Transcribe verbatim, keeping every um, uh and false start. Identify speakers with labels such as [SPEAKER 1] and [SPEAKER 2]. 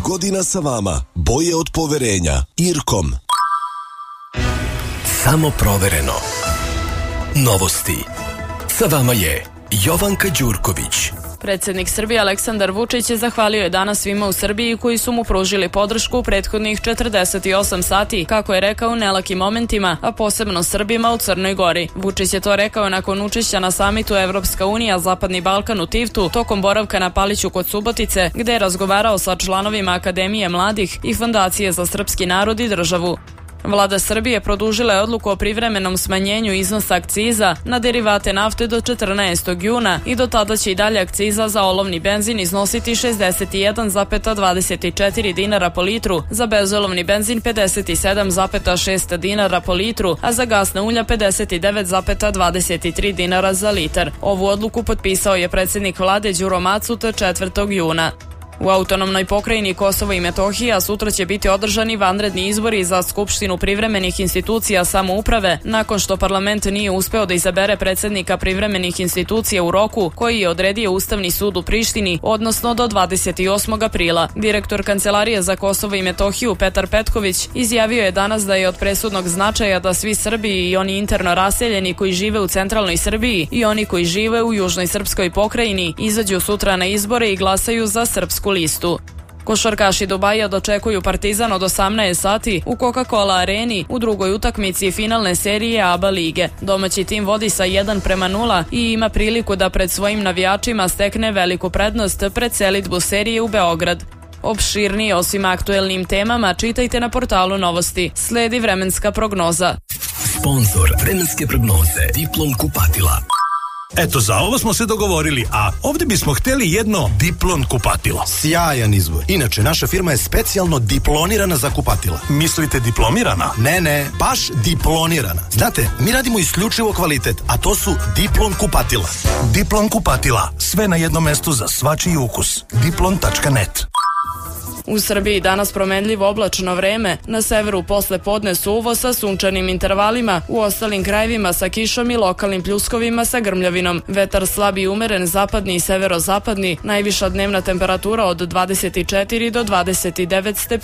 [SPEAKER 1] godina sa vama. Boje od poverenja. Irkom.
[SPEAKER 2] Samo provereno. Novosti. Sa vama je Jovanka Đurković.
[SPEAKER 3] Predsjednik Srbije Aleksandar Vučić je zahvalio je danas svima u Srbiji koji su mu pružili podršku u prethodnih četrdeset osam sati, kako je rekao, u nelakim momentima, a posebno Srbima u Crnoj Gori. Vučić je to rekao nakon učešća na samitu Evropska unija Zapadni Balkan u Tivtu, tokom boravka na Paliću kod Subotice, gde je razgovarao sa članovima Akademije mladih i Fondacije za srpski narod i državu. Vlada Srbije produžila je odluku o privremenom smanjenju iznosa akciza na derivate nafte do četrnaestog juna i do tada će i dalje akciza za olovni benzin iznositi šezdeset jedan zarez dvadeset četiri dinara po litru, za bezolovni benzin pedeset sedam zarez šest dinara po litru, a za gasna ulja pedeset devet zarez dvadeset tri dinara za litar. Ovu odluku potpisao je predsjednik vlade Đuro Macut četvrtog juna. U autonomnoj pokrajini Kosovo i Metohija sutra će biti održani vanredni izbori za Skupštinu privremenih institucija samouprave, nakon što parlament nije uspeo da izabere predsjednika privremenih institucija u roku koji je odredio Ustavni sud u Prištini, odnosno do dvadeset osmog aprila. Direktor Kancelarije za Kosovo i Metohiju Petar Petković izjavio je danas da je od presudnog značaja da svi Srbi i oni interno raseljeni koji žive u centralnoj Srbiji i oni koji žive u južnoj srpskoj pokrajini izađu sutra na izbore i glasaju za srpsku listu. Košarkaši Dubaja dočekuju Partizan od osamnaest sati u Coca-Cola areni u drugoj utakmici finalne serije A B A lige. Domaći tim vodi sa jedan prema nula i ima priliku da pred svojim navijačima stekne veliku prednost pred selidbu serije u Beograd. Opširnije o svim aktuelnim temama čitajte na portalu Novosti. Sledi vremenska prognoza.
[SPEAKER 2] Sponzor vremenske prognoze Diplom kupatila.
[SPEAKER 4] Eto, za ovo smo se dogovorili, a ovdje bismo htjeli jedno Diplon kupatilo.
[SPEAKER 5] Sjajan izbor. Inače, naša firma je specijalno diplonirana za kupatila.
[SPEAKER 4] Mislite diplomirana?
[SPEAKER 5] Ne, ne, baš diplonirana. Znate, mi radimo isključivo kvalitet, a to su Diplon kupatila.
[SPEAKER 4] Diplon kupatila. Sve na jednom mestu za svačiji ukus. diplon tačka net.
[SPEAKER 3] U Srbiji danas promenljivo oblačno vreme, na severu posle podne suvo sa sunčanim intervalima, u ostalim krajevima sa kišom i lokalnim pljuskovima sa grmljavinom. Vetar slab i umeren, zapadni i severozapadni, najviša dnevna temperatura od dvadeset četiri do dvadeset devet stepeni.